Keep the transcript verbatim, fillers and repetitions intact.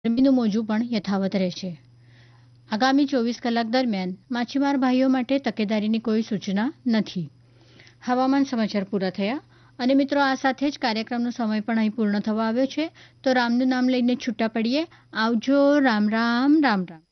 ગરમીનું મોજું પણ યથાવત રહેશે. આગામી ચોવીસ કલાક દરમિયાન માછીમાર ભાઈઓ માટે તકેદારીની કોઈ સૂચના નથી. હવામાન સમાચાર પૂરા થયા અને મિત્રો આ સાથે જ કાર્યક્રમનો સમય પણ અહીં પૂર્ણ થવા આવ્યો છે. તો રામનું નામ લઈને છૂટા પડીએ. આવજો. રામ રામ રામ રામ.